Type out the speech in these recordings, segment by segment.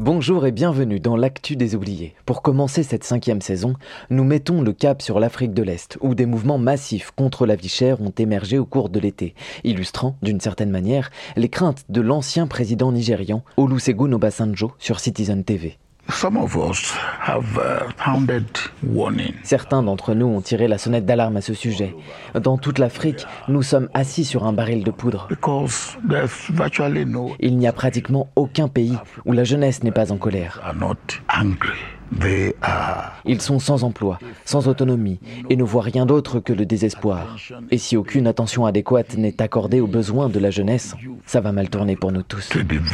Bonjour et bienvenue dans l'actu des oubliés. Pour commencer cette 5e saison, nous mettons le cap sur l'Afrique de l'Est, où des mouvements massifs contre la vie chère ont émergé au cours de l'été, illustrant, d'une certaine manière, les craintes de l'ancien président nigérian Olusegun Obasanjo sur Citizen TV. Certains d'entre nous ont tiré la sonnette d'alarme à ce sujet. Dans toute l'Afrique, nous sommes assis sur un baril de poudre. Il n'y a pratiquement aucun pays où la jeunesse n'est pas en colère. Ils sont sans emploi, sans autonomie et ne voient rien d'autre que le désespoir. Et si aucune attention adéquate n'est accordée aux besoins de la jeunesse, ça va mal tourner pour nous tous.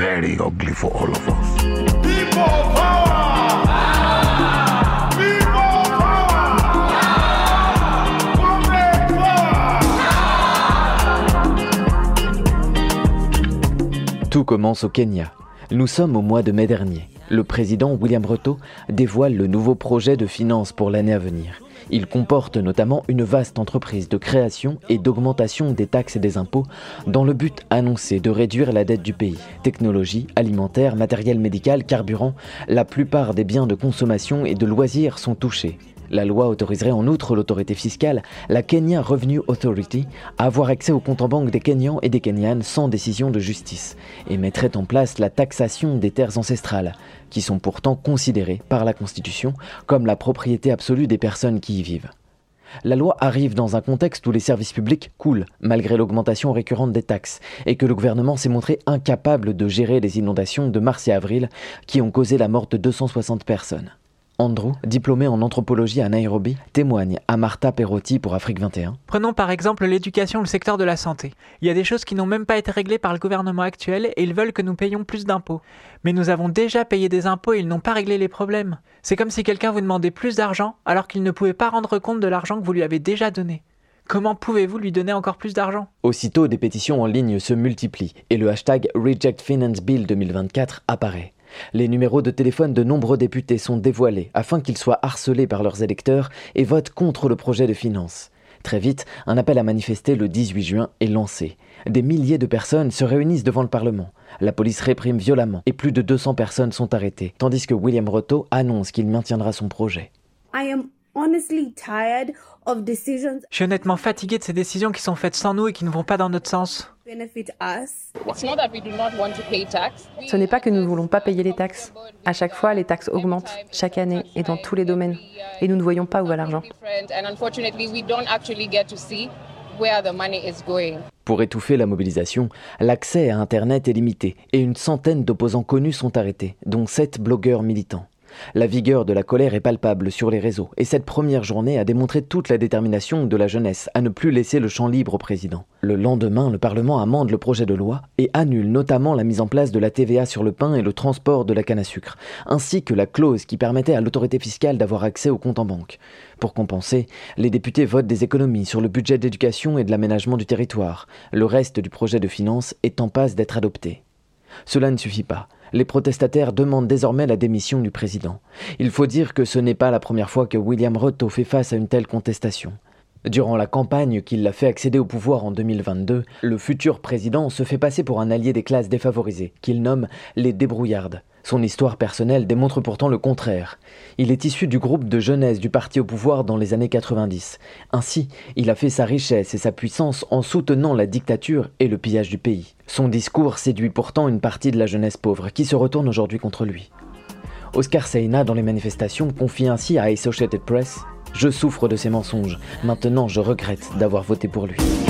Tout commence au Kenya. Nous sommes au mois de mai dernier. Le président William Ruto dévoile le nouveau projet de finances pour l'année à venir. Il comporte notamment une vaste entreprise de création et d'augmentation des taxes et des impôts dans le but annoncé de réduire la dette du pays. Technologie, alimentaire, matériel médical, carburant, la plupart des biens de consommation et de loisirs sont touchés. La loi autoriserait en outre l'autorité fiscale, la Kenya Revenue Authority, à avoir accès aux comptes en banque des Kenyans et des Kenyanes sans décision de justice, et mettrait en place la taxation des terres ancestrales, qui sont pourtant considérées par la Constitution comme la propriété absolue des personnes qui y vivent. La loi arrive dans un contexte où les services publics coulent, malgré l'augmentation récurrente des taxes, et que le gouvernement s'est montré incapable de gérer les inondations de mars et avril qui ont causé la mort de 260 personnes. Andrew, diplômé en anthropologie à Nairobi, témoigne à Martha Perotti pour Afrique 21. Prenons par exemple l'éducation ou le secteur de la santé. Il y a des choses qui n'ont même pas été réglées par le gouvernement actuel et ils veulent que nous payions plus d'impôts. Mais nous avons déjà payé des impôts et ils n'ont pas réglé les problèmes. C'est comme si quelqu'un vous demandait plus d'argent alors qu'il ne pouvait pas rendre compte de l'argent que vous lui avez déjà donné. Comment pouvez-vous lui donner encore plus d'argent ? Aussitôt, des pétitions en ligne se multiplient et le hashtag Reject Finance Bill 2024 apparaît. Les numéros de téléphone de nombreux députés sont dévoilés afin qu'ils soient harcelés par leurs électeurs et votent contre le projet de finances. Très vite, un appel à manifester le 18 juin est lancé. Des milliers de personnes se réunissent devant le Parlement. La police réprime violemment et plus de 200 personnes sont arrêtées, tandis que William Ruto annonce qu'il maintiendra son projet. Je suis honnêtement fatigué de ces décisions qui sont faites sans nous et qui ne vont pas dans notre sens. Ce n'est pas que nous ne voulons pas payer les taxes. À chaque fois, les taxes augmentent, chaque année et dans tous les domaines. Et nous ne voyons pas où va l'argent. Pour étouffer la mobilisation, l'accès à Internet est limité et une centaine d'opposants connus sont arrêtés, dont 7 blogueurs militants. La vigueur de la colère est palpable sur les réseaux et cette première journée a démontré toute la détermination de la jeunesse à ne plus laisser le champ libre au président. Le lendemain, le Parlement amende le projet de loi et annule notamment la mise en place de la TVA sur le pain et le transport de la canne à sucre, ainsi que la clause qui permettait à l'autorité fiscale d'avoir accès aux comptes en banque. Pour compenser, les députés votent des économies sur le budget d'éducation et de l'aménagement du territoire. Le reste du projet de finances est en passe d'être adopté. Cela ne suffit pas. Les protestataires demandent désormais la démission du président. Il faut dire que ce n'est pas la première fois que William Ruto fait face à une telle contestation. Durant la campagne qui l'a fait accéder au pouvoir en 2022, le futur président se fait passer pour un allié des classes défavorisées, qu'il nomme les débrouillardes. Son histoire personnelle démontre pourtant le contraire. Il est issu du groupe de jeunesse du parti au pouvoir dans les années 90. Ainsi, il a fait sa richesse et sa puissance en soutenant la dictature et le pillage du pays. Son discours séduit pourtant une partie de la jeunesse pauvre qui se retourne aujourd'hui contre lui. Oscar Seina, dans les manifestations, confie ainsi à Associated Press « Je souffre de ces mensonges. Maintenant, je regrette d'avoir voté pour lui. »